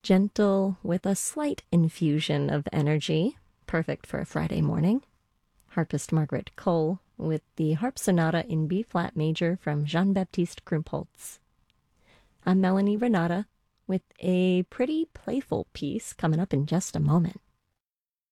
Gentle with a slight infusion of energy, perfect for a Friday morning. Harpist Margaret Cole with the Harp Sonata in B-flat major from Jean-Baptiste Krumpholz. I'm Melanie Renata with a pretty playful piece coming up in just a moment.